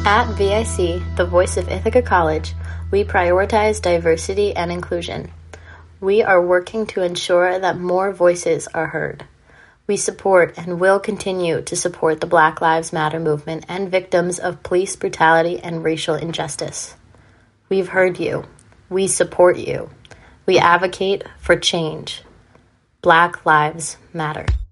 At VIC, the voice of Ithaca College, we prioritize diversity and inclusion. We are working to ensure that more voices are heard. We support and will continue to support the Black Lives Matter movement and victims of police brutality and racial injustice. We've heard you. We support you. We advocate for change. Black Lives Matter.